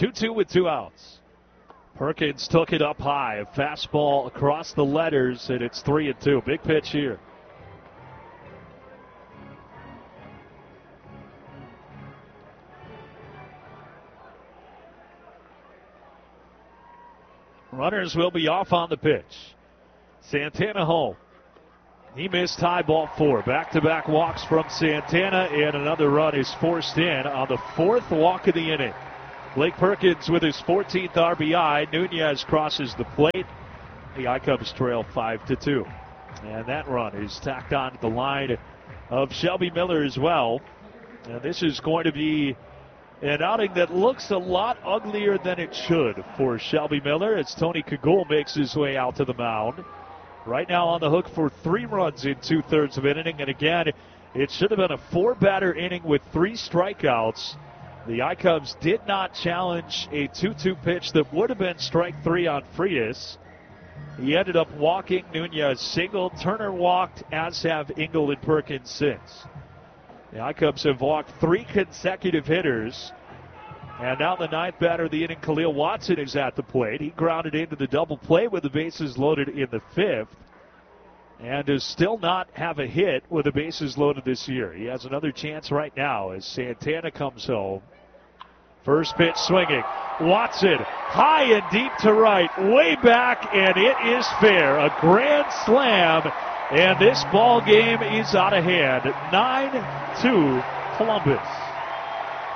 2-2 with 2 outs. Perkins took it up high. A fastball across the letters, and it's 3-2. Big pitch here. Runners will be off on the pitch. Santana home. He missed high, ball 4. Back-to-back walks from Santana, and another run is forced in on the 4th walk of the inning. Blake Perkins with his 14th RBI. Nunez crosses the plate. The I-Cubs trail 5-2. And that run is tacked on to the line of Shelby Miller as well. And this is going to be an outing that looks a lot uglier than it should for Shelby Miller as Tony Kagul makes his way out to the mound. Right now on the hook for 3 runs in 2/3 of an inning. And again, it should have been a 4-batter inning with 3 strikeouts. The I-Cubs did not challenge a 2-2 pitch that would have been strike 3 on Frias. He ended up walking. Nunez singled. Turner walked, as have Engel and Perkins since. The I-Cubs have walked 3 consecutive hitters. And now the 9th batter of the inning, Khalil Watson, is at the plate. He grounded into the double play with the bases loaded in the 5th. And does still not have a hit with the bases loaded this year. He has another chance right now as Santana comes home. First pitch swinging. Watson high and deep to right, way back, and it is fair. A grand slam, and this ball game is out of hand. 9-2 Columbus.